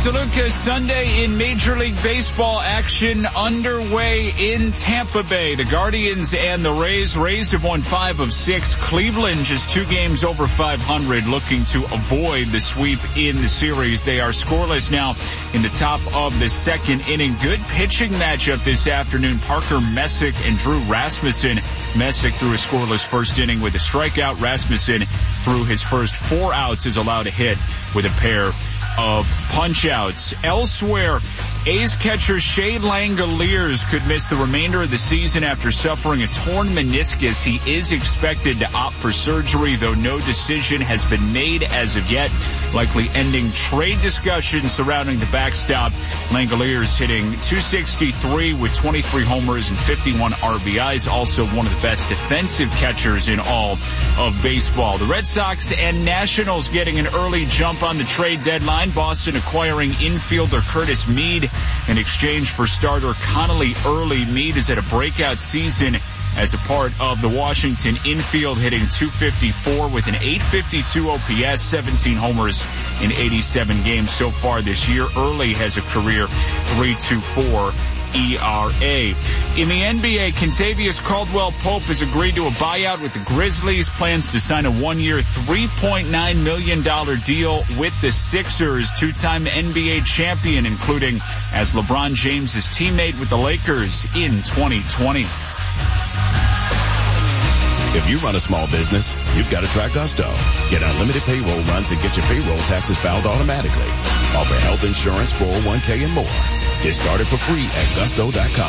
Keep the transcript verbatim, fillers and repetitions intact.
DeLuca. Sunday in Major League Baseball action underway in Tampa Bay. The Guardians and the Rays. Rays have won five of six. Cleveland just two games over five hundred, looking to avoid the sweep in the series. They are scoreless now in the top of the second inning. Good pitching matchup this afternoon. Parker Messick and Drew Rasmussen. Messick threw a scoreless first inning with a strikeout. Rasmussen threw his first four outs, is allowed a hit with a pair of punch-outs. Elsewhere, A's catcher Shea Langoliers could miss the remainder of the season after suffering a torn meniscus. He is expected to opt for surgery, though no decision has been made as of yet, likely ending trade discussions surrounding the backstop. Langoliers hitting two sixty-three with twenty-three homers and fifty-one R B Is, also one of the best defensive catchers in all of baseball. The Red Sox and Nationals getting an early jump on the trade deadline. Boston acquiring infielder Curtis Mead in exchange for starter Connolly Early. Mead is at a breakout season as a part of the Washington infield, hitting two fifty-four with an eight fifty-two O P S, seventeen homers in eighty-seven games so far this year. Early has a career three twenty-four E R A. In the N B A, Kentavious Caldwell-Pope has agreed to a buyout with the Grizzlies. Plans to sign a one-year, three point nine million dollars deal with the Sixers. Two-time N B A champion, including as LeBron James' teammate with the Lakers in twenty twenty. If you run a small business, you've got to try Gusto. Get unlimited payroll runs and get your payroll taxes filed automatically. Offer health insurance, four oh one k, and more. Get started for free at gusto dot com.